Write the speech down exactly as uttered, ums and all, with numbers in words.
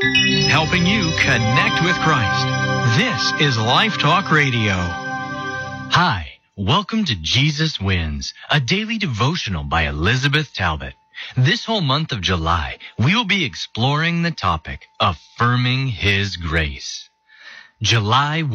helping you connect with Christ. This is Life Talk Radio. Hi, welcome to Jesus Wins, a daily devotional by Elizabeth Talbot. This whole month of July, we will be exploring the topic, affirming His grace. July